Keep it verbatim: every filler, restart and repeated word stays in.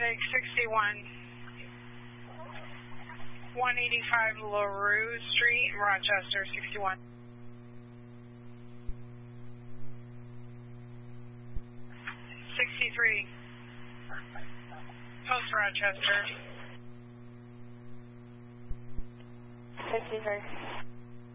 Paramedic sixty-one, one eighty-five LaRue Street, Rochester, sixty-one. sixty-three, Post Rochester. sixty-three.